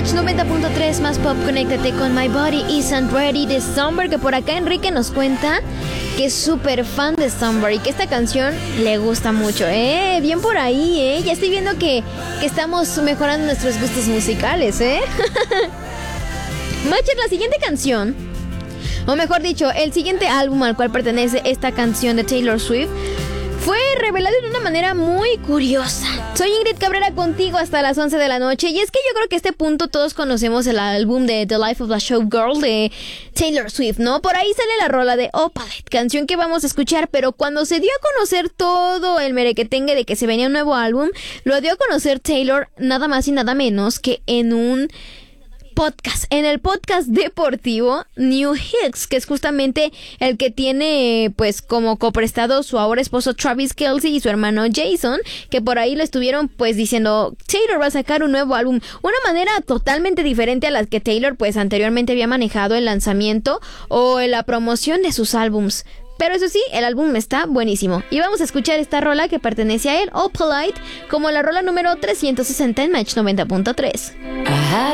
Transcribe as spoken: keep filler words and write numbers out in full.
Match noventa punto tres más pop, conéctate con My Body Isn't Ready de Somber, que por acá Enrique nos cuenta que es súper fan de Somber y que esta canción le gusta mucho. Eh, bien por ahí, eh. Ya estoy viendo que, que estamos mejorando nuestros gustos musicales, eh. Matcher, la siguiente canción, o mejor dicho, el siguiente álbum al cual pertenece esta canción de Taylor Swift, fue revelado de una manera muy curiosa. Soy Ingrid Cabrera contigo hasta las once de la noche. Y es que yo creo que a este punto todos conocemos el álbum de The Life of a Showgirl de Taylor Swift, ¿no? Por ahí sale la rola de Opalite, canción que vamos a escuchar. Pero cuando se dio a conocer todo el merequetengue de que se venía un nuevo álbum, lo dio a conocer Taylor nada más y nada menos que en un podcast, en el podcast deportivo New Hits, que es justamente el que tiene pues como coprestado su ahora esposo Travis Kelce y su hermano Jason, que por ahí lo estuvieron pues diciendo Taylor va a sacar un nuevo álbum, una manera totalmente diferente a la que Taylor pues anteriormente había manejado el lanzamiento o la promoción de sus álbums. Pero eso sí, el álbum está buenísimo. Y vamos a escuchar esta rola que pertenece a él, Opalite, como la rola número trescientos sesenta en Match noventa punto tres. I had